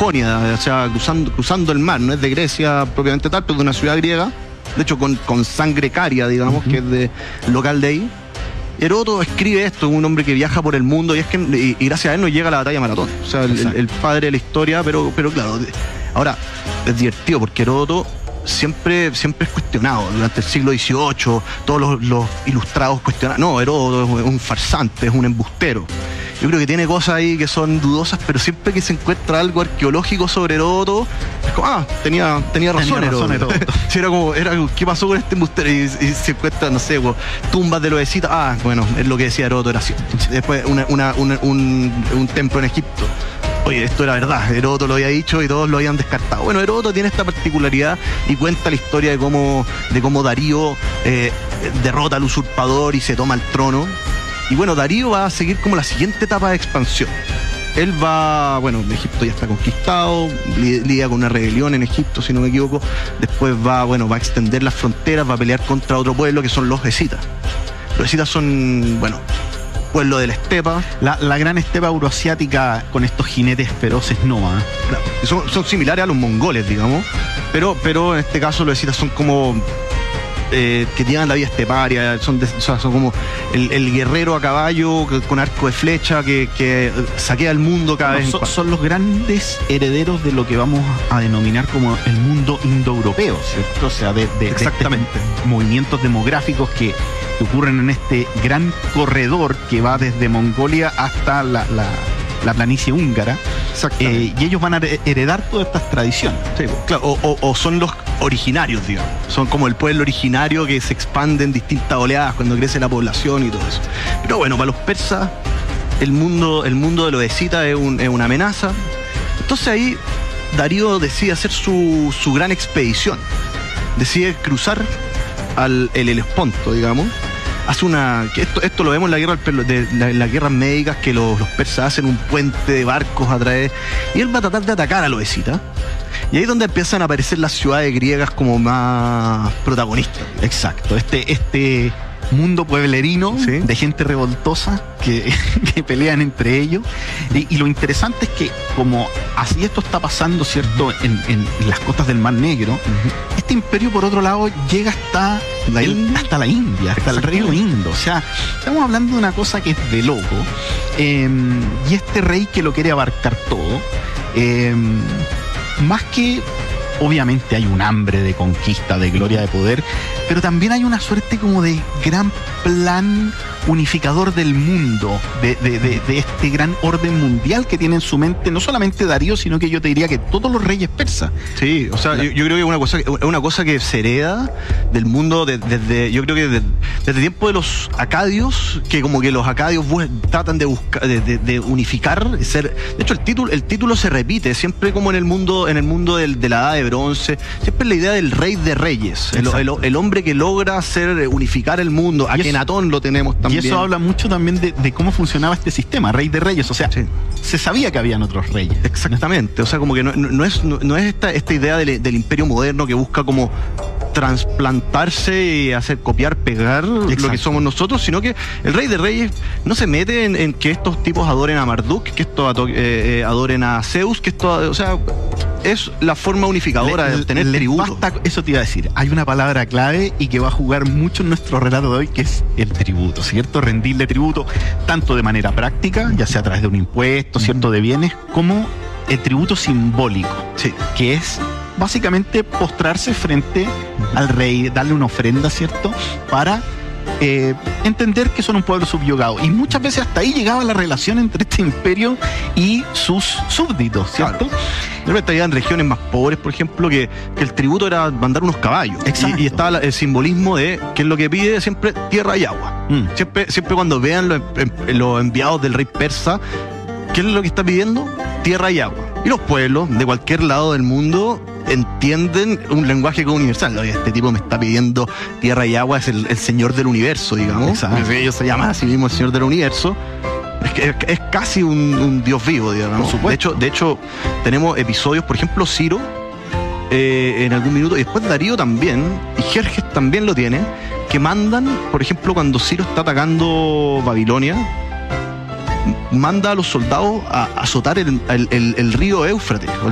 Jonia, o sea, cruzando el mar, no es de Grecia propiamente tal, pero de una ciudad griega, de hecho con sangre caria, digamos, que es de local de ahí. Heródoto escribe esto, un hombre que viaja por el mundo, y gracias a él nos llega a la batalla de Maratón. O sea, el padre de la historia, pero claro, ahora es divertido porque Heródoto siempre es cuestionado. Durante el siglo XVIII, todos los ilustrados cuestionan. No, Heródoto es un farsante, es un embustero. Yo creo que tiene cosas ahí que son dudosas, pero siempre que se encuentra algo arqueológico sobre Heródoto, es como, tenía razón Heródoto. Sí, era como, ¿qué pasó con este embustero? Y se encuentra, no sé, tumbas de los escitas. Bueno, es lo que decía Heródoto, era cierto. Después un templo en Egipto. Oye, esto era verdad, Heródoto lo había dicho y todos lo habían descartado. Bueno, Heródoto tiene esta particularidad y cuenta la historia de cómo Darío derrota al usurpador y se toma el trono. Y bueno, Darío va a seguir como la siguiente etapa de expansión. Él Egipto ya está conquistado, lidia con una rebelión en Egipto, si no me equivoco. Después va a extender las fronteras, va a pelear contra otro pueblo que son los escitas. Los escitas son, pueblo de la estepa. La gran estepa euroasiática con estos jinetes feroces nómadas. Claro, son similares a los mongoles, digamos, pero en este caso los escitas son como que llevan la vida esteparia, son como el guerrero a caballo con arco de flecha que saquea el mundo cada vez. Son los grandes herederos de lo que vamos a denominar como el mundo indoeuropeo, ¿cierto? O sea, exactamente. De movimientos demográficos que ocurren en este gran corredor que va desde Mongolia hasta la planicie húngara. Y ellos van a heredar todas estas tradiciones. Sí, claro, o son los originarios, digamos. Son como el pueblo originario que se expande en distintas oleadas cuando crece la población y todo eso. Pero bueno, para los persas el mundo de los escitas es una amenaza. Entonces ahí Darío decide hacer su gran expedición. Decide cruzar el Helesponto, digamos. Hace esto lo vemos en las guerras médicas, que los persas hacen un puente de barcos a través, y él va a tratar de atacar a los escitas. Y ahí es donde empiezan a aparecer las ciudades griegas como más protagonistas. Exacto, este mundo pueblerino, ¿sí?, de gente revoltosa que pelean entre ellos. Y lo interesante es que, como así esto está pasando, ¿cierto?, en las costas del Mar Negro, este imperio, por otro lado, llega hasta la India, hasta el río Indo. O sea, estamos hablando de una cosa que es de loco. Y este rey que lo quiere abarcar todo, más que... Obviamente hay un hambre de conquista, de gloria, de poder, pero también hay una suerte como de gran plan unificador del mundo, de este gran orden mundial que tiene en su mente no solamente Darío, sino que yo te diría que todos los reyes persas. Sí, o sea, yo creo que es una cosa que se hereda del mundo desde el tiempo de los acadios, que como que los acadios tratan de buscar, de unificar, de hecho el título se repite siempre, como en el mundo de la Edad de Bronce, siempre la idea del rey de reyes, el hombre que logra unificar el mundo. Akenatón lo tenemos también. Y eso habla mucho también de cómo funcionaba este sistema, rey de reyes. O sea, sí, se sabía que habían otros reyes. Exactamente. O sea, como que no es esta idea del imperio moderno que busca como trasplantarse y hacer copiar, pegar. Exacto. Lo que somos nosotros, sino que el rey de reyes no se mete en que estos tipos adoren a Marduk, que estos adoren a Zeus, que esto, o sea, es la forma unificadora de obtener tributo. Eso te iba a decir, hay una palabra clave y que va a jugar mucho en nuestro relato de hoy, que es el tributo, ¿cierto? Rendirle tributo, tanto de manera práctica, ya sea a través de un impuesto, ¿cierto?, de bienes, como el tributo simbólico, sí, que es básicamente postrarse frente al rey, darle una ofrenda, ¿cierto?, para entender que son un pueblo subyugado. Y muchas veces hasta ahí llegaba la relación entre este imperio y sus súbditos, ¿cierto? Claro. De repente había en regiones más pobres, por ejemplo, que el tributo era mandar unos caballos. Y estaba el simbolismo de que es lo que pide siempre: tierra y agua. Siempre cuando vean los enviados del rey persa, ¿qué es lo que está pidiendo? Tierra y agua. Y los pueblos de cualquier lado del mundo entienden un lenguaje universal. Oye, este tipo me está pidiendo tierra y agua, es el señor del universo, digamos. Exacto. Ellos se llaman a sí mismo el señor del universo. Es casi un dios vivo, digamos. Por supuesto. De hecho, tenemos episodios, por ejemplo, Ciro, en algún minuto, y después Darío también, y Jerjes también lo tiene, que mandan, por ejemplo, cuando Ciro está atacando Babilonia, manda a los soldados a azotar el río Éufrates,